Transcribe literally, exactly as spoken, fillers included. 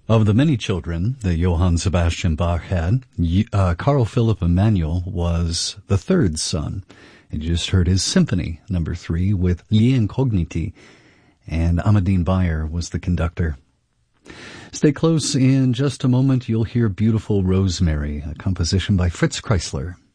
Of the many children that Johann Sebastian Bach had, uh, Carl Philipp Emanuel was the third son. And you just heard his Symphony Number Three with Gli Incogniti, and Amadine Bayer was the conductor. Stay close. In just a moment, you'll hear Beautiful Rosemary, a composition by Fritz Kreisler.